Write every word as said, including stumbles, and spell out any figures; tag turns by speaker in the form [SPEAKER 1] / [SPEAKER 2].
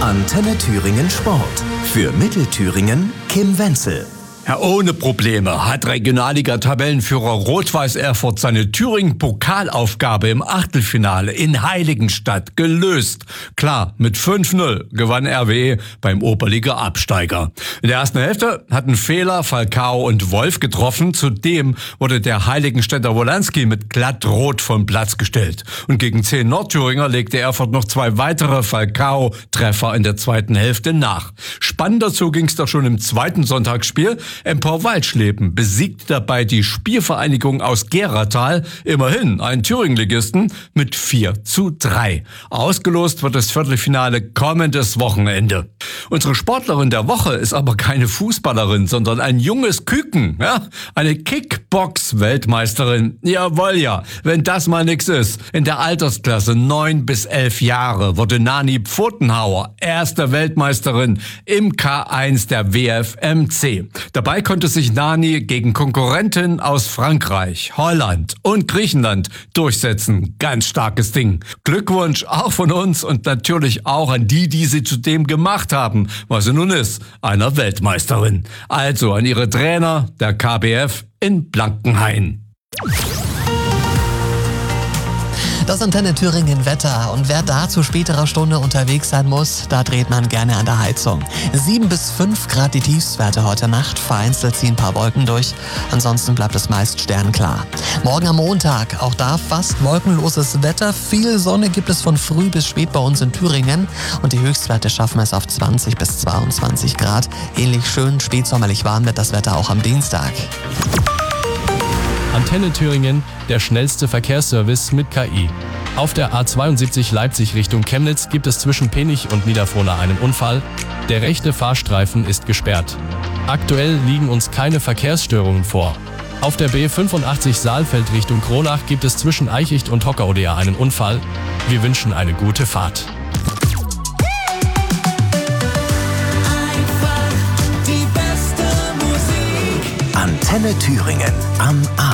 [SPEAKER 1] Antenne Thüringen Sport. Für Mittelthüringen Kim Wenzel.
[SPEAKER 2] Ja, ohne Probleme hat Regionalliga-Tabellenführer Rot-Weiß Erfurt seine Thüringen-Pokalaufgabe im Achtelfinale in Heiligenstadt gelöst. Klar, mit fünf null gewann R W E beim Oberliga-Absteiger. In der ersten Hälfte hatten Fehler, Falcao und Wolf getroffen. Zudem wurde der Heiligenstädter Wolanski mit glattrot vom Platz gestellt. Und gegen zehn Nordthüringer legte Erfurt noch zwei weitere Falcao-Treffer in der zweiten Hälfte nach. Spannend dazu ging es doch schon im zweiten Sonntagsspiel. Empor Waldschleben besiegt dabei die Spielvereinigung aus Geratal, immerhin einen Thüringen-Ligisten, mit vier zu drei. Ausgelost wird das Viertelfinale kommendes Wochenende. Unsere Sportlerin der Woche ist aber keine Fußballerin, sondern ein junges Küken, ja? Eine Kickbox-Weltmeisterin. Jawohl, ja, wenn das mal nix ist. In der Altersklasse neun bis elf Jahre wurde Nani Pfotenhauer erste Weltmeisterin im K eins der W F M C. Dabei konnte sich Nani gegen Konkurrenten aus Frankreich, Holland und Griechenland durchsetzen. Ganz starkes Ding. Glückwunsch auch von uns und natürlich auch an die, die sie zu dem gemacht haben, was sie nun ist, einer Weltmeisterin. Also an ihre Trainer der K B F in Blankenhain.
[SPEAKER 3] Das Antenne Thüringen Wetter. Und wer da zu späterer Stunde unterwegs sein muss, da dreht man gerne an der Heizung. sieben bis fünf Grad die Tiefstwerte heute Nacht. Vereinzelt ziehen ein paar Wolken durch. Ansonsten bleibt es meist sternklar. Morgen am Montag, auch da fast wolkenloses Wetter. Viel Sonne gibt es von früh bis spät bei uns in Thüringen. Und die Höchstwerte schaffen es auf zwanzig bis zweiundzwanzig Grad. Ähnlich schön spätsommerlich warm wird das Wetter auch am Dienstag.
[SPEAKER 4] Antenne Thüringen, der schnellste Verkehrsservice mit K I. Auf der A zweiundsiebzig Leipzig Richtung Chemnitz gibt es zwischen Penich und Niederfrohna einen Unfall. Der rechte Fahrstreifen ist gesperrt. Aktuell liegen uns keine Verkehrsstörungen vor. Auf der B fünfundachtzig Saalfeld Richtung Kronach gibt es zwischen Eichicht und Hockerodea einen Unfall. Wir wünschen eine gute Fahrt.
[SPEAKER 1] Antenne Thüringen am Abend.